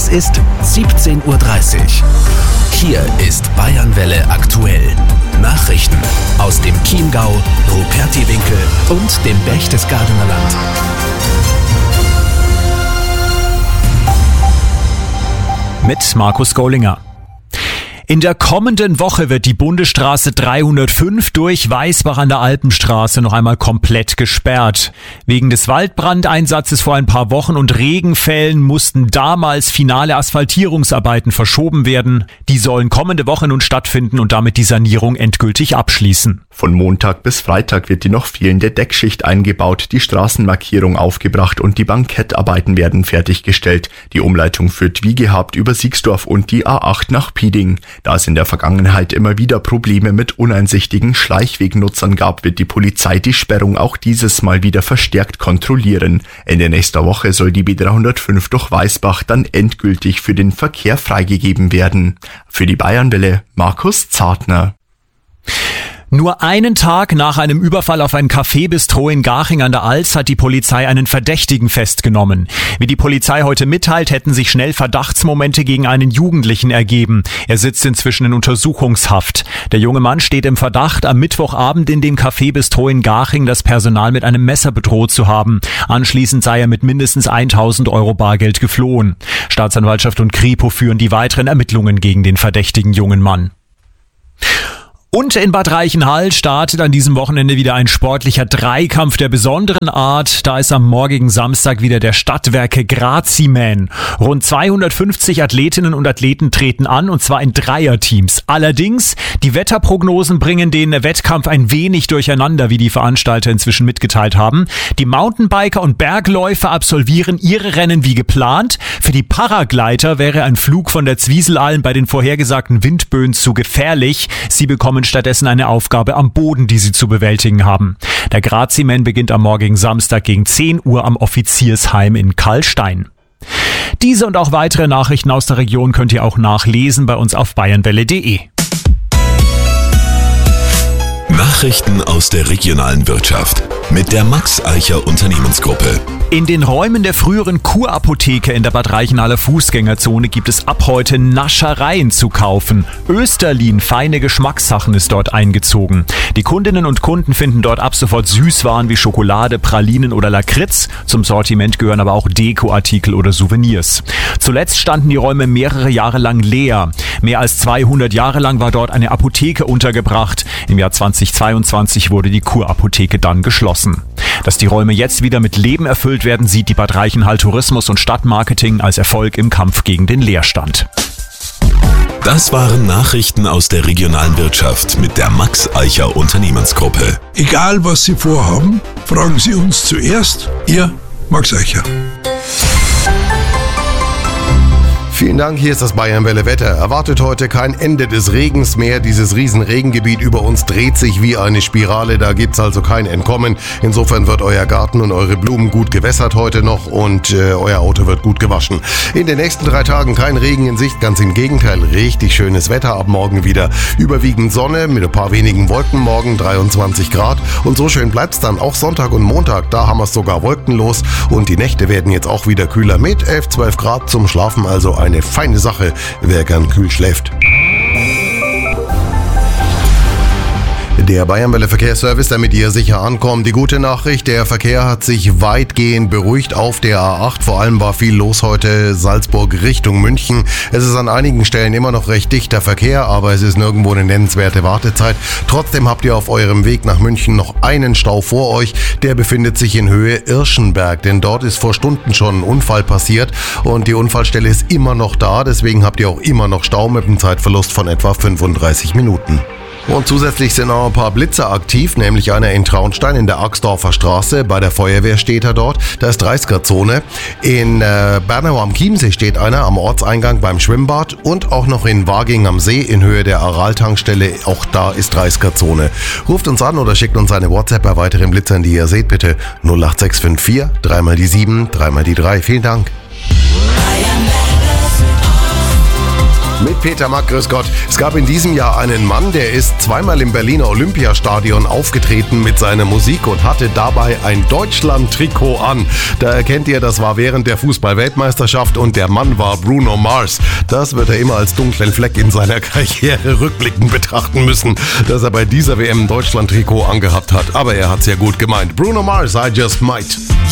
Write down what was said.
Es ist 17:30 Uhr. Hier ist Bayernwelle aktuell. Nachrichten aus dem Chiemgau, Rupertiwinkel und dem Berchtesgadener Land. Mit Markus Gollinger. In der kommenden Woche wird die Bundesstraße 305 durch Weißbach an der Alpenstraße noch einmal komplett gesperrt. Wegen des Waldbrandeinsatzes vor ein paar Wochen und Regenfällen mussten damals finale Asphaltierungsarbeiten verschoben werden. Die sollen kommende Woche nun stattfinden und damit die Sanierung endgültig abschließen. Von Montag bis Freitag wird die noch fehlende Deckschicht eingebaut, die Straßenmarkierung aufgebracht und die Bankettarbeiten werden fertiggestellt. Die Umleitung führt wie gehabt über Siegsdorf und die A8 nach Pieding. Da es in der Vergangenheit immer wieder Probleme mit uneinsichtigen Schleichwegnutzern gab, wird die Polizei die Sperrung auch dieses Mal wieder verstärkt kontrollieren. Ende nächster Woche soll die B305 durch Weißbach dann endgültig für den Verkehr freigegeben werden. Für die Bayernwelle, Markus Zartner. Nur einen Tag nach einem Überfall auf ein Café-Bistro in Garching an der Alz hat die Polizei einen Verdächtigen festgenommen. Wie die Polizei heute mitteilt, hätten sich schnell Verdachtsmomente gegen einen Jugendlichen ergeben. Er sitzt inzwischen in Untersuchungshaft. Der junge Mann steht im Verdacht, am Mittwochabend in dem Café-Bistro in Garching das Personal mit einem Messer bedroht zu haben. Anschließend sei er mit mindestens 1.000 Euro Bargeld geflohen. Staatsanwaltschaft und Kripo führen die weiteren Ermittlungen gegen den verdächtigen jungen Mann. Und in Bad Reichenhall startet an diesem Wochenende wieder ein sportlicher Dreikampf der besonderen Art. Da ist am morgigen Samstag wieder der Stadtwerke Graziman. Rund 250 Athletinnen und Athleten treten an, und zwar in Dreierteams. Allerdings, die Wetterprognosen bringen den Wettkampf ein wenig durcheinander, wie die Veranstalter inzwischen mitgeteilt haben. Die Mountainbiker und Bergläufer absolvieren ihre Rennen wie geplant. Für die Paragleiter wäre ein Flug von der Zwieselalm bei den vorhergesagten Windböen zu gefährlich. Sie bekommen stattdessen eine Aufgabe am Boden, die sie zu bewältigen haben. Der Graziman beginnt am morgigen Samstag gegen 10 Uhr am Offiziersheim in Karlstein. Diese und auch weitere Nachrichten aus der Region könnt ihr auch nachlesen bei uns auf bayernwelle.de. Nachrichten aus der regionalen Wirtschaft mit der Max Eicher Unternehmensgruppe. In den Räumen der früheren Kurapotheke in der Bad Reichenhaller Fußgängerzone gibt es ab heute Naschereien zu kaufen. Österlin, feine Geschmackssachen, ist dort eingezogen. Die Kundinnen und Kunden finden dort ab sofort Süßwaren wie Schokolade, Pralinen oder Lakritz. Zum Sortiment gehören aber auch Dekoartikel oder Souvenirs. Zuletzt standen die Räume mehrere Jahre lang leer. Mehr als 200 Jahre lang war dort eine Apotheke untergebracht. Im Jahr 2022 wurde die Kurapotheke dann geschlossen. Dass die Räume jetzt wieder mit Leben erfüllt werden, sieht die Bad Reichenhall Tourismus und Stadtmarketing als Erfolg im Kampf gegen den Leerstand. Das waren Nachrichten aus der regionalen Wirtschaft mit der Max Eicher Unternehmensgruppe. Egal was Sie vorhaben, fragen Sie uns zuerst. Ihr Max Eicher. Vielen Dank, hier ist das Bayernwelle Wetter. Erwartet heute kein Ende des Regens mehr. Dieses Riesenregengebiet über uns dreht sich wie eine Spirale, da gibt's also kein Entkommen. Insofern wird euer Garten und eure Blumen gut gewässert heute noch und euer Auto wird gut gewaschen. In den nächsten 3 Tagen kein Regen in Sicht, ganz im Gegenteil, richtig schönes Wetter. Ab morgen wieder überwiegend Sonne mit ein paar wenigen Wolken, morgen 23 Grad. Und so schön bleibt's dann auch Sonntag und Montag, da haben wir's sogar wolkenlos. Und die Nächte werden jetzt auch wieder kühler mit 11, 12 Grad zum Schlafen, also eine feine Sache, wer gern kühl schläft. Der Bayernwelle Verkehrsservice, damit ihr sicher ankommt. Die gute Nachricht, der Verkehr hat sich weitgehend beruhigt auf der A8. Vor allem war viel los heute Salzburg Richtung München. Es ist an einigen Stellen immer noch recht dichter Verkehr, aber es ist nirgendwo eine nennenswerte Wartezeit. Trotzdem habt ihr auf eurem Weg nach München noch einen Stau vor euch. Der befindet sich in Höhe Irschenberg, denn dort ist vor Stunden schon ein Unfall passiert und die Unfallstelle ist immer noch da. Deswegen habt ihr auch immer noch Stau mit einem Zeitverlust von etwa 35 Minuten. Und zusätzlich sind auch ein paar Blitzer aktiv, nämlich einer in Traunstein in der Axdorfer Straße. Bei der Feuerwehr steht er dort, da ist 30er-Zone. In Bernau am Chiemsee steht einer am Ortseingang beim Schwimmbad und auch noch in Waging am See in Höhe der Aral-Tankstelle, auch da ist 30er-Zone. Ruft uns an oder schickt uns eine WhatsApp bei weiteren Blitzern, die ihr seht, bitte 08654 3 die 7, 3 die 3. Vielen Dank. Mit Peter Mack, grüß Gott. Es gab in diesem Jahr einen Mann, der ist zweimal im Berliner Olympiastadion aufgetreten mit seiner Musik und hatte dabei ein Deutschland-Trikot an. Da erkennt ihr, das war während der Fußball-Weltmeisterschaft und der Mann war Bruno Mars. Das wird er immer als dunklen Fleck in seiner Karriere rückblickend betrachten müssen, dass er bei dieser WM ein Deutschland-Trikot angehabt hat. Aber er hat's ja gut gemeint. Bruno Mars, I Just Might.